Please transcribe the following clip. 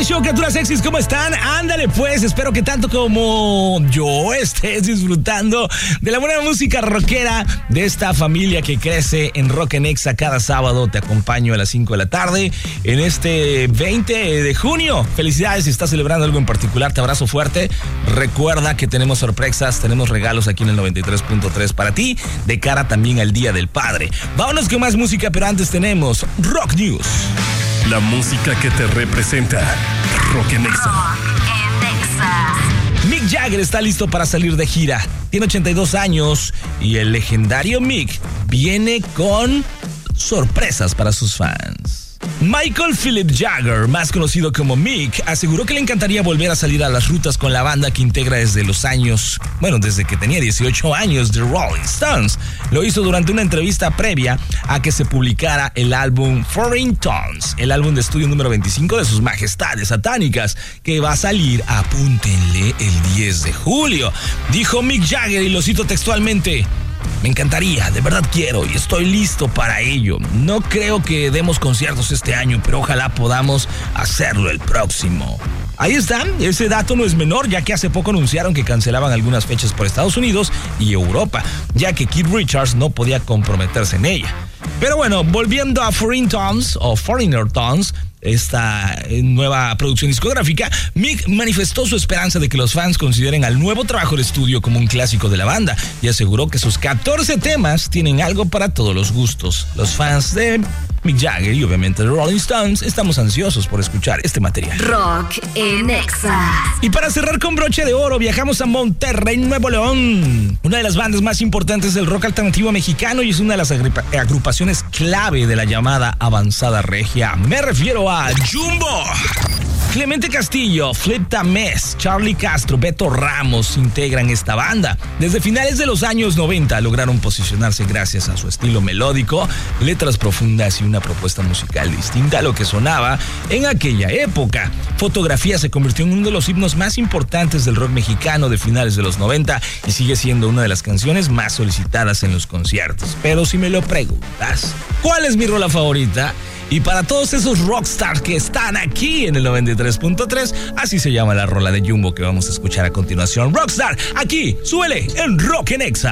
Morning Show, criaturas sexys, ¿cómo están? Ándale pues, espero que tanto como yo estés disfrutando de la buena música rockera de esta familia que crece en Rock en Exa. Cada sábado te acompaño a las 5 de la tarde en este 20 de junio. Felicidades si estás celebrando algo en particular, te abrazo fuerte. Recuerda que tenemos sorpresas, tenemos regalos aquí en el 93.3 para ti, de cara también al Día del Padre. Vámonos con más música, pero antes tenemos Rock News. La música que te representa. Rock en Exa. Mick Jagger está listo para salir de gira. Tiene 82 años y el legendario Mick viene con sorpresas para sus fans. Michael Philip Jagger, más conocido como Mick, aseguró que le encantaría volver a salir a las rutas con la banda que integra desde que tenía 18 años, The Rolling Stones. Lo hizo durante una entrevista previa a que se publicara el álbum Foreign Tones, el álbum de estudio número 25 de sus majestades satánicas, que va a salir, apúntenle, el 10 de julio. Dijo Mick Jagger, y lo cito textualmente: me encantaría, de verdad quiero y estoy listo para ello. No creo que demos conciertos este año, pero ojalá podamos hacerlo el próximo. Ahí está, ese dato no es menor, ya que hace poco anunciaron que cancelaban algunas fechas por Estados Unidos y Europa, ya que Keith Richards no podía comprometerse en ella. Pero bueno, volviendo a Foreign Tones o Foreigner Tones, esta nueva producción discográfica, Mick manifestó su esperanza de que los fans consideren al nuevo trabajo de estudio como un clásico de la banda y aseguró que sus 14 temas tienen algo para todos los gustos. Los fans de Mick Jagger y obviamente de Rolling Stones estamos ansiosos por escuchar este material. Rock en Exa. Y para cerrar con broche de oro, viajamos a Monterrey, Nuevo León, una de las bandas más importantes del rock alternativo mexicano y es una de las agrupaciones clave de la llamada avanzada regia. Me refiero a Jumbo. Clemente Castillo, Flip Tamés, Charlie Castro, Beto Ramos integran esta banda. Desde finales de los años 90 lograron posicionarse gracias a su estilo melódico, letras profundas y una propuesta musical distinta a lo que sonaba en aquella época. Fotografía se convirtió en uno de los himnos más importantes del rock mexicano de finales de los 90 y sigue siendo una de las canciones más solicitadas en los conciertos. Pero si me lo preguntas, ¿cuál es mi rola favorita? Y para todos esos rockstars que están aquí en el 93.3, así se llama la rola de Jumbo que vamos a escuchar a continuación. Rockstar, aquí, súbele en Rock en Exa.